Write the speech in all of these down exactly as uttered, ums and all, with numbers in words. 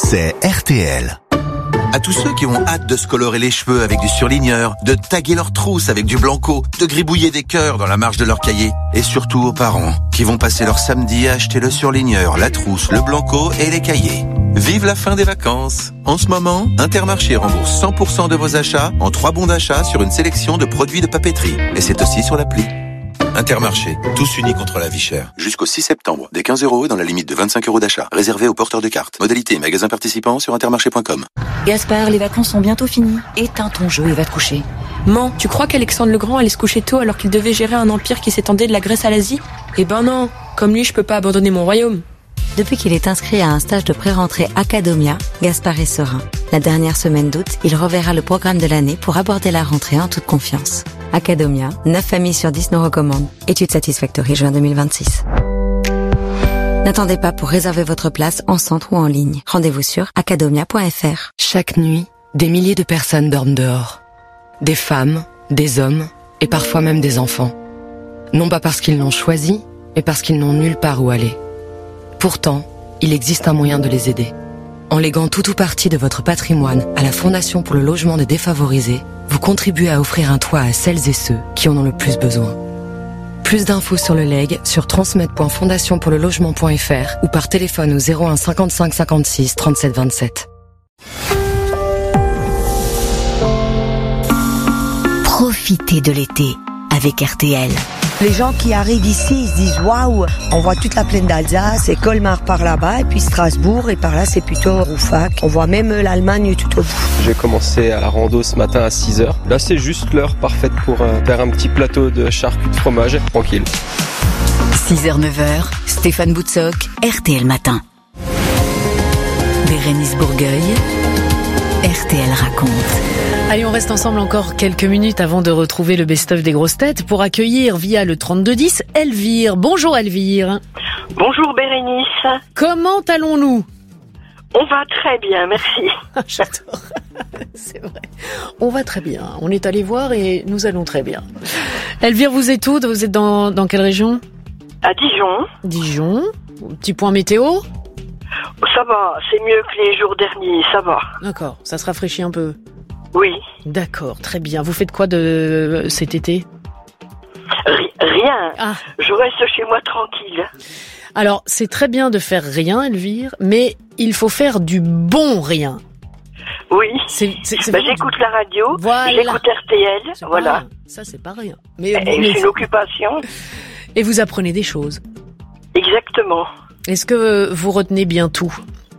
c'est R T L. À tous ceux qui ont hâte de se colorer les cheveux avec du surligneur, de taguer leurs trousses avec du blanco, de gribouiller des cœurs dans la marge de leur cahier. Et surtout aux parents qui vont passer leur samedi à acheter le surligneur, la trousse, le blanco et les cahiers. Vive la fin des vacances. En ce moment, Intermarché rembourse cent pour cent de vos achats en trois bons d'achat sur une sélection de produits de papeterie. Et c'est aussi sur l'appli. Intermarché, tous unis contre la vie chère. Jusqu'au six septembre, des quinze euros dans la limite de vingt-cinq euros d'achat. Réservé aux porteurs de cartes. Modalité et magasins participants sur intermarché point com. Gaspard, les vacances sont bientôt finies. Éteins ton jeu et va te coucher. Man, tu crois qu'Alexandre le Grand allait se coucher tôt alors qu'il devait gérer un empire qui s'étendait de la Grèce à l'Asie ? Eh ben non, comme lui je peux pas abandonner mon royaume. Depuis qu'il est inscrit à un stage de pré-rentrée Academia, Gaspard est serein. La dernière semaine d'août, il reverra le programme de l'année pour aborder la rentrée en toute confiance. Academia, neuf familles sur dix nous recommandent. Étude Satisfactory, juin deux mille vingt-six. N'attendez pas pour réserver votre place en centre ou en ligne. Rendez-vous sur academia point f r. Chaque nuit, des milliers de personnes dorment dehors. Des femmes, des hommes et parfois même des enfants. Non pas parce qu'ils l'ont choisi, mais parce qu'ils n'ont nulle part où aller. Pourtant, il existe un moyen de les aider. En léguant tout ou partie de votre patrimoine à la Fondation pour le logement des défavorisés, vous contribuez à offrir un toit à celles et ceux qui en ont le plus besoin. Plus d'infos sur le legs sur transmettre point fondation pour le logement point f r ou par téléphone au zéro un cinquante-cinq cinquante-six trente-sept vingt-sept. Profitez de l'été avec R T L. Les gens qui arrivent ici, ils se disent waouh, on voit toute la plaine d'Alsace et Colmar par là-bas et puis Strasbourg et par là c'est plutôt Rouffach. On voit même l'Allemagne tout au bout. J'ai commencé à la rando ce matin à six heures. Là c'est juste l'heure parfaite pour euh, faire un petit plateau de charcuterie de fromage, tranquille. six heures neuf heures, Stéphane Boutsock, R T L Matin. Bérénice Bourgueil, R T L raconte. Allez, on reste ensemble encore quelques minutes avant de retrouver le best-of des grosses têtes pour accueillir via le trente-deux dix Elvire. Bonjour Elvire. Bonjour Bérénice. Comment allons-nous ? On va très bien, merci. J'adore. C'est vrai. On va très bien. On est allé voir et nous allons très bien. Elvire, vous êtes où ? Vous êtes dans, dans quelle région ? À Dijon. Dijon. Petit point météo ? Ça va, c'est mieux que les jours derniers, ça va. D'accord, ça se rafraîchit un peu. Oui. D'accord, très bien. Vous faites quoi de cet été ? R- Rien. Ah. Je reste chez moi tranquille. Alors, c'est très bien de faire rien, Elvire, mais il faut faire du bon rien. Oui. C'est, c'est, c'est ben, j'écoute la radio, voilà. J'écoute R T L, c'est voilà. Ça, c'est pas rien. Mais, et mais c'est une occupation. Et vous apprenez des choses. Exactement. Est-ce que vous retenez bien tout ?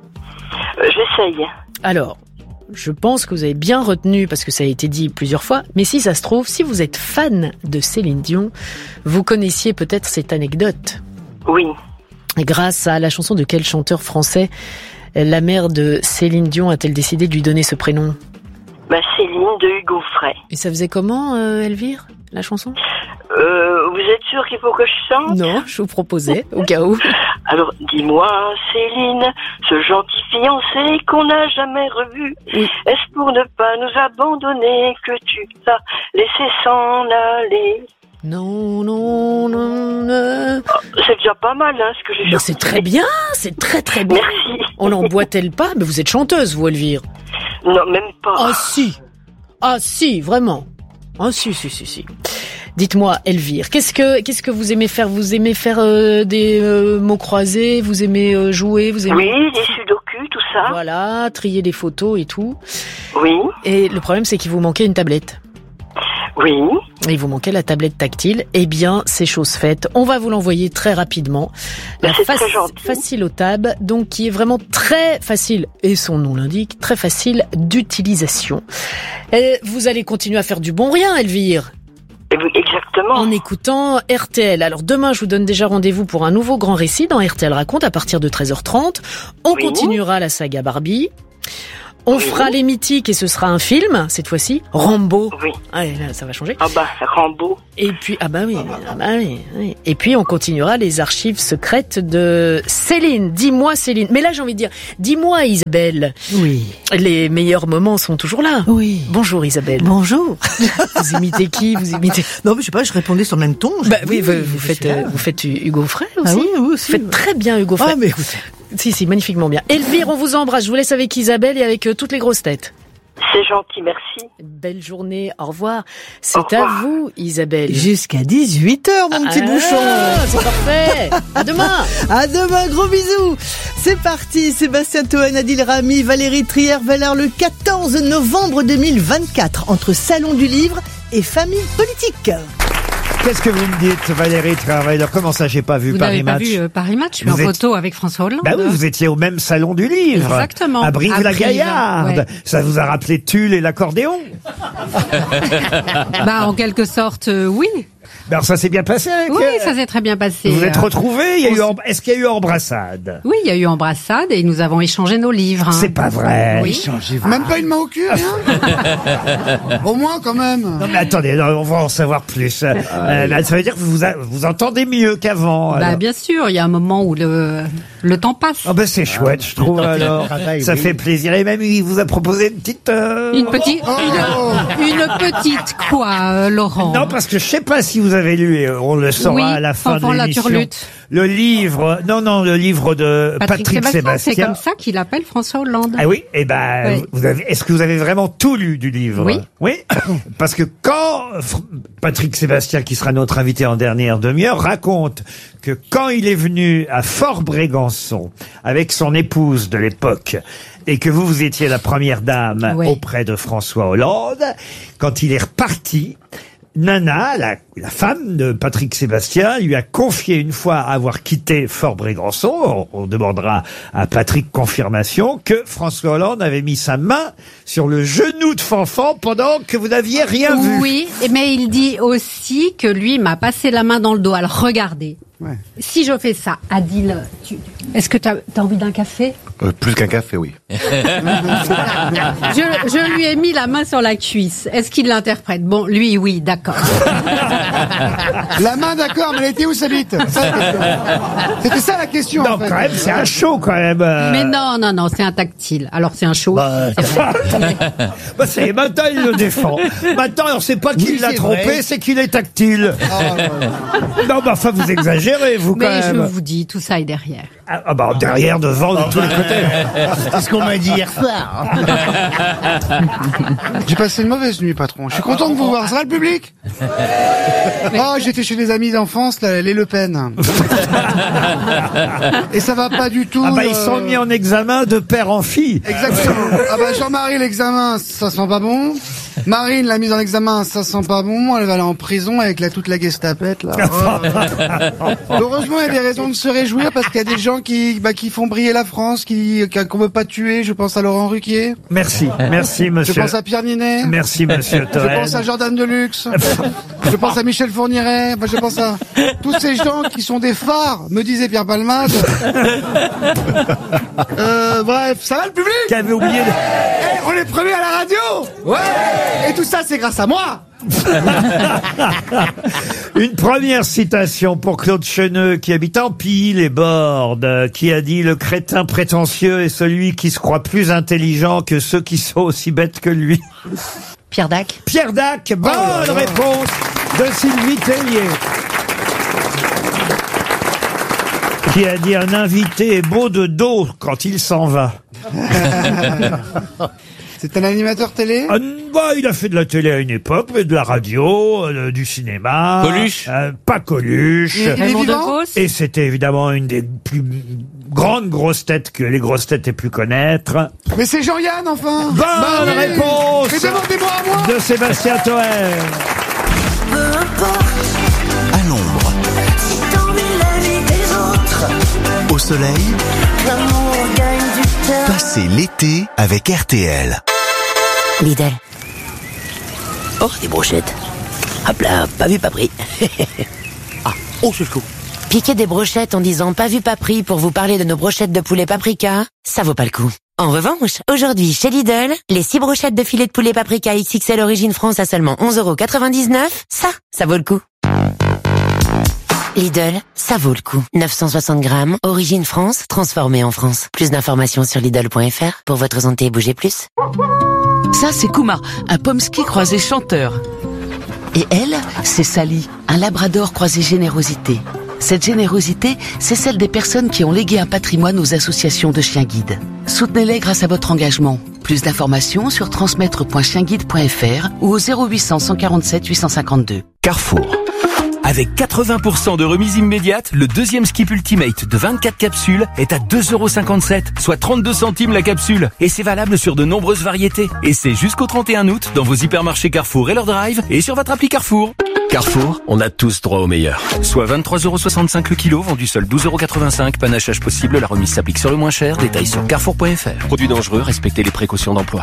euh, J'essaye. Alors, je pense que vous avez bien retenu, parce que ça a été dit plusieurs fois, mais si ça se trouve, si vous êtes fan de Céline Dion, vous connaissiez peut-être cette anecdote. Oui. Et grâce à la chanson de quel chanteur français la mère de Céline Dion a-t-elle décidé de lui donner ce prénom ? Bah, Céline de Hugo Frey. Et ça faisait comment, euh, Elvire, la chanson ? Euh, vous êtes sûr qu'il faut que je chante ? Non, je vous proposais, au cas où. Alors, dis-moi, Céline, ce gentil fiancé qu'on n'a jamais revu, oui. Est-ce pour ne pas nous abandonner que tu t'as laissé s'en aller ? Non, non, non, non. Oh, c'est déjà pas mal, hein, ce que j'ai fait. Mais c'est très bien, c'est très très bien. Merci. On n'emboîte-t-elle pas ? Mais vous êtes chanteuse, vous, Elvire. Non, même pas. Ah si, ah si, vraiment. Ah si, si, si, si. Dites-moi, Elvire, qu'est-ce que qu'est-ce que vous aimez faire ? Vous aimez faire euh, des euh, mots croisés ? Vous aimez euh, jouer ? Vous aimez... Oui, des sudoku, tout ça. Voilà, trier des photos et tout. Oui. Et le problème, c'est qu'il vous manquait une tablette. Oui. Et il vous manquait la tablette tactile. Eh bien, c'est chose faite. On va vous l'envoyer très rapidement. Ben, la c'est fac- très gentil. Facile au tab, donc qui est vraiment très facile, et son nom l'indique, très facile d'utilisation. Et vous allez continuer à faire du bon rien, Elvire. Exactement. En écoutant R T L. Alors demain, je vous donne déjà rendez-vous pour un nouveau grand récit dans R T L Raconte à partir de treize heures trente. On oui. continuera la saga Barbie. On oui. fera les mythiques et ce sera un film, cette fois-ci. Rambo. Oui. Allez, là, ça va changer. Ah bah, Rambo. Et puis, ah bah oui, ah bah oui, oui. Et puis, on continuera les archives secrètes de Céline. Dis-moi, Céline. Mais là, j'ai envie de dire, dis-moi, Isabelle. Oui. Les meilleurs moments sont toujours là. Oui. Bonjour, Isabelle. Bonjour. Vous imitez qui? Vous imitez? Non, mais je sais pas, je répondais sur le même ton. Bah oui, vous, vous faites, euh, vous faites Hugo Frey aussi. Ah oui, oui aussi. Vous faites très bien Hugo Frey. Ah, mais écoutez. Si, si, magnifiquement bien. Elvire, on vous embrasse. Je vous laisse avec Isabelle et avec euh, toutes les grosses têtes. C'est gentil, merci. Belle journée, au revoir. C'est Au revoir. à vous, Isabelle. Jusqu'à dix-huit heures, mon petit Ah, bouchon. c'est parfait. À demain. À demain, gros bisous. C'est parti, Sébastien Toen, Adil Rami, Valérie Trier-Veller, le quatorze novembre deux mille vingt-quatre, entre Salon du Livre et Famille Politique. Qu'est-ce que vous me dites, Valérie Trier-Veller? Comment ça, j'ai pas vu Vous Paris n'avez pas Match? vu euh, Paris Match? Je suis Vous en êtes- photo avec François Hollande. Bah oui, vous étiez au même salon du livre. Exactement. À Brive-la-Gaillarde. À Brive, ouais. Ça vous a rappelé Tulle et l'accordéon? Bah, en quelque sorte, euh, oui. Alors ça s'est bien passé avec Oui, euh, ça s'est très bien passé. Vous êtes Euh, retrouvés? Il y a on eu s- em- Est-ce qu'il y a eu embrassade? Oui, il y a eu embrassade et nous avons échangé nos livres. hein. C'est pas vrai. Oui. Même pas une main au cul, rien. Au moins, quand même. Non mais attendez, non, on va en savoir plus. Euh, là, ça veut dire que vous a- vous entendez mieux qu'avant. Bah, alors. bien sûr, il y a un moment où le, le temps passe. Ah ben c'est chouette, je trouve. Alors, ça fait plaisir. Et même il vous a proposé une petite. euh, Une petite, Oh. une, une petite quoi, euh, Laurent? Non, parce que je sais pas si vous avez lu, et on le saura Oui, à la fin Fanfan de la l'émission. Turlute. Le livre, non, non, le livre de Patrick, Patrick, Sébastien, Sébastien. c'est comme ça qu'il appelle François Hollande. Ah oui, eh ben, Oui. vous avez, est-ce que vous avez vraiment tout lu du livre? Oui. Oui. Parce que quand Fr- Patrick Sébastien, qui sera notre invité en dernière demi-heure, raconte que quand il est venu à Fort-Brégançon avec son épouse de l'époque, et que vous, vous étiez la première dame Oui. auprès de François Hollande, quand il est reparti, Nana, la, la femme de Patrick Sébastien, lui a confié une fois avoir quitté Fort-Brégançon, on, on demandera à Patrick confirmation, que François Hollande avait mis sa main sur le genou de Fanfan pendant que vous n'aviez rien vu. Oui, mais il dit aussi que lui m'a passé la main dans le dos. Alors regardez, Ouais. si je fais ça, Adil, tu- est-ce que tu as envie d'un café? Euh, plus qu'un café, oui. je, je lui ai mis la main sur la cuisse. Est-ce qu'il l'interprète? Bon, lui, oui, d'accord. La main, d'accord, mais elle était où sa bite? Ça, la question. C'était ça la question. Non, en fait. quand même, c'est un show, quand même. euh. Mais non, non, non, c'est un tactile. Alors c'est un show. c'est vrai. Bah, c'est, maintenant, il le défend. Maintenant, on sait pas qui Oui, l'a c'est trompé, vrai. c'est qu'il est tactile. Ah, ouais, ouais. Non, bah, enfin, vous exagérez, vous, quand Mais je même. vous dis, tout ça est derrière. Ah, ah, bah, derrière, devant, de tous les côtés. C'est ce qu'on m'a dit hier soir. J'ai passé une mauvaise nuit, patron. Je suis content de vous voir. Ça va, le public? Oh, j'étais chez des amis d'enfance, là, les Le Pen. Et ça va pas du tout. Ah, bah, le- ils sont mis en examen de père en fille. Exactement. Ah bah Jean-Marie, l'examen, ça sent pas bon. Marine, la mise en examen, ça sent pas bon. Elle va aller en prison avec la, toute la gestapette, là. Oh. Heureusement, il y a des raisons de se réjouir parce qu'il y a des gens qui, bah, qui font briller la France, qui, qu'on veut pas tuer. Je pense à Laurent Ruquier. Merci, merci, Je monsieur. pense à Pierre Ninet. Merci, monsieur Je Toen. pense à Jordan Deluxe. Je pense à Michel Fourniret. Enfin, je pense à tous ces gens qui sont des phares, me disait Pierre Palmade. Euh, bref, ça va le public? Qui avait oublié de... Eh, on est premiers à la radio. Ouais. Et tout ça, c'est grâce à moi. Une première citation pour Claude Cheneux, qui habite en Pille les Bordes, qui a dit: le crétin prétentieux est celui qui se croit plus intelligent que ceux qui sont aussi bêtes que lui. Pierre Dac. Pierre Dac, bonne Oh là là. réponse de Sylvie Tellier. Qui a dit: un invité est beau de dos quand il s'en va. C'est un animateur télé. Ah, bah, il a fait de la télé à une époque, mais de la radio, euh, du cinéma. Coluche. Euh, Pas Coluche. Il, il est Raymond vivant. Devos. Et c'était évidemment une des plus grandes grosses têtes que les grosses têtes aient pu connaître. Mais c'est Jean-Yann, enfin. Bonne Bah oui. réponse Mais demandez-moi à moi. de Sébastien Toen. À l'ombre, au soleil, passez l'été avec R T L. Lidl. Oh, des brochettes. Hop là, pas vu, pas pris. Ah, oh, c'est chaud. Piquer des brochettes en disant pas vu, pas pris pour vous parler de nos brochettes de poulet paprika, ça vaut pas le coup. En revanche, aujourd'hui, chez Lidl, les six brochettes de filet de poulet paprika X X L Origine France à seulement onze euros quatre-vingt-dix-neuf, ça, ça vaut le coup. Lidl, ça vaut le coup. neuf cent soixante grammes, origine France, transformé en France. Plus d'informations sur Lidl point F R. Pour votre santé, bougez plus. Ça, c'est Kumar, un pomsky croisé chanteur. Et elle, c'est Sally, un labrador croisé générosité. Cette générosité, c'est celle des personnes qui ont légué un patrimoine aux associations de chiens guides. Soutenez-les grâce à votre engagement. Plus d'informations sur transmettre point chien guide point f r ou au zéro huit cents, cent quarante-sept, huit cent cinquante-deux. Carrefour. Avec quatre-vingts pour cent de remise immédiate, le deuxième Skip Ultimate de vingt-quatre capsules est à deux euros cinquante-sept, soit trente-deux centimes la capsule. Et c'est valable sur de nombreuses variétés. Et c'est jusqu'au trente et un août dans vos hypermarchés Carrefour et leur drive et sur votre appli Carrefour. Carrefour, on a tous droit au meilleur. Soit vingt-trois euros soixante-cinq le kilo, vendu seul douze euros quatre-vingt-cinq. Panachage possible, la remise s'applique sur le moins cher. Détails sur carrefour point f r. Produit dangereux, respectez les précautions d'emploi.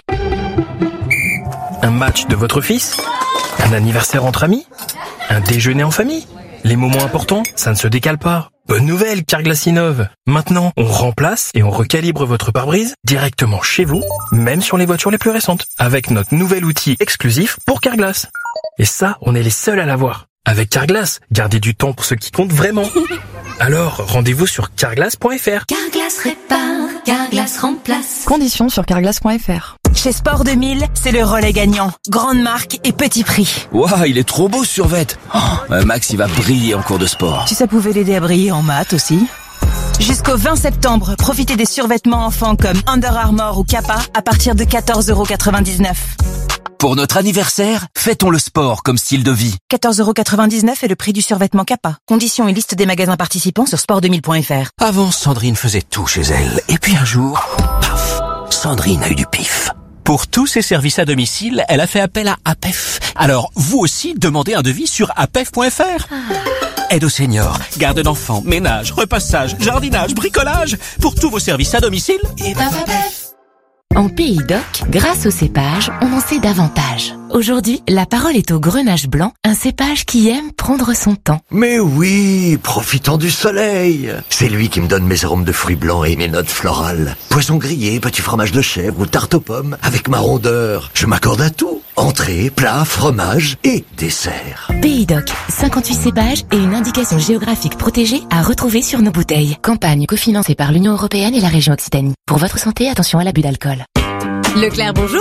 Un match de votre fils? Un anniversaire entre amis? Un déjeuner en famille? Les moments importants, ça ne se décale pas. Bonne nouvelle, Carglass innove. Maintenant, on remplace et on recalibre votre pare-brise directement chez vous, même sur les voitures les plus récentes, avec notre nouvel outil exclusif pour Carglass. Et ça, on est les seuls à l'avoir. Avec Carglass, gardez du temps pour ce qui compte vraiment. Alors, rendez-vous sur carglass point f r. Carglass répare, Carglass remplace. Conditions sur carglass point f r. Chez Sport deux mille, c'est le relais gagnant. Grande marque et petit prix. Waouh, il est trop beau ce survêt. Oh, Max, il va briller en cours de sport. Si ça pouvait l'aider à briller en maths aussi. Jusqu'au vingt septembre, profitez des survêtements enfants comme Under Armour ou Kappa à partir de quatorze euros quatre-vingt-dix-neuf. Pour notre anniversaire, fêtons le sport comme style de vie. quatorze euros quatre-vingt-dix-neuf est le prix du survêtement Kappa. Conditions et liste des magasins participants sur sport deux mille point f r. Avant, Sandrine faisait tout chez elle. Et puis un jour, paf, Sandrine a eu du pif. Pour tous ses services à domicile, elle a fait appel à A P E F. Alors, vous aussi, demandez un devis sur a p e f point f r. Aide aux seniors, garde d'enfants, ménage, repassage, jardinage, bricolage. Pour tous vos services à domicile, et ben A P E F. En Pays d'Oc, grâce au cépage, on en sait davantage. Aujourd'hui, la parole est au Grenache blanc, un cépage qui aime prendre son temps. Mais oui, profitant du soleil. C'est lui qui me donne mes arômes de fruits blancs et mes notes florales. Poisson grillé, petit fromage de chèvre ou tarte aux pommes, avec ma rondeur. Je m'accorde à tout. Entrée, plat, fromage et dessert. Pays d'Oc, cinquante-huit cépages et une indication géographique protégée à retrouver sur nos bouteilles. Campagne cofinancée par l'Union européenne et la région Occitanie. Pour votre santé, attention à l'abus d'alcool. Leclerc, bonjour.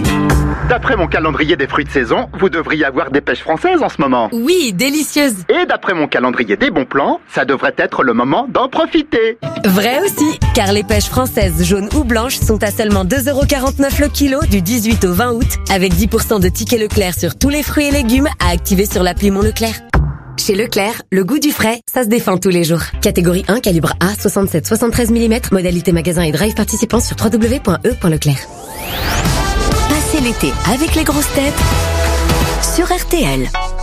D'après mon calendrier des fruits de saison, vous devriez avoir des pêches françaises en ce moment. Oui, délicieuses. Et d'après mon calendrier des bons plans, ça devrait être le moment d'en profiter. Vrai aussi, car les pêches françaises jaunes ou blanches sont à seulement deux euros quarante-neuf le kilo du dix-huit au vingt août, avec dix pour cent de tickets Leclerc sur tous les fruits et légumes à activer sur l'appli Mon Leclerc. Chez Leclerc, le goût du frais, ça se défend tous les jours. Catégorie un, calibre A, soixante-sept soixante-treize millimètres, modalité magasin et drive participant sur w w w point e point leclerc. Passez l'été avec les grosses têtes sur R T L.